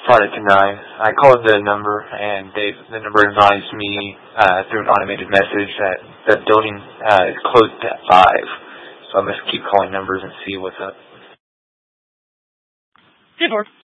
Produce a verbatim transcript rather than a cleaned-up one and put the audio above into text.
product denied. I called the number, and they, the number advised me uh, through an automated message that the building uh, is closed at five. So I'm going to keep calling numbers and see what's up. ten four.